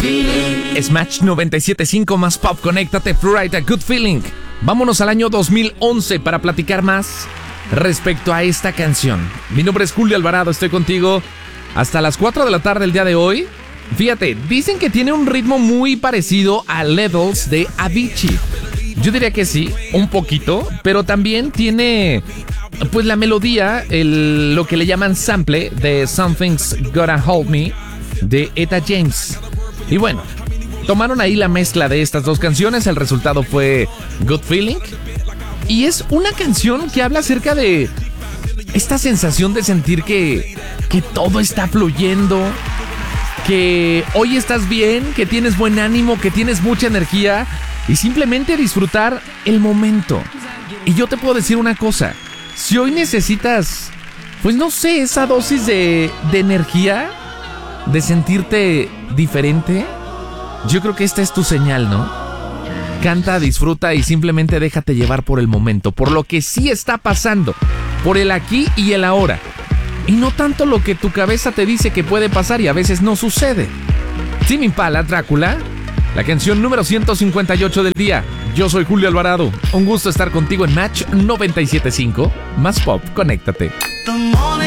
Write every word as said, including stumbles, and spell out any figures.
Smash noventa y siete punto cinco más pop, conéctate, Florida, Good Feeling. Vámonos al año dos mil once para platicar más respecto a esta canción. Mi nombre es Julio Alvarado, estoy contigo hasta las cuatro de la tarde el día de hoy. Fíjate, dicen que tiene un ritmo muy parecido a Levels de Avicii. Yo diría que sí, un poquito, pero también tiene pues la melodía, el, lo que le llaman sample de Something's Gotta Hold Me de Etta James. Y bueno, tomaron ahí la mezcla de estas dos canciones, el resultado fue Good Feeling. Y es una canción que habla acerca de esta sensación de sentir que, que todo está fluyendo, que hoy estás bien, que tienes buen ánimo, que tienes mucha energía y simplemente disfrutar el momento. Y yo te puedo decir una cosa, si hoy necesitas, pues no sé, esa dosis de, de energía, de sentirte diferente, yo creo que esta es tu señal, ¿no? Canta, disfruta y simplemente déjate llevar por el momento, por lo que sí está pasando, por el aquí y el ahora. Y no tanto lo que tu cabeza te dice que puede pasar y a veces no sucede. Tame Impala, Drácula, la canción número ciento cincuenta y ocho del día. Yo soy Julio Alvarado. Un gusto estar contigo en Match noventa y siete punto cinco. Más pop, conéctate.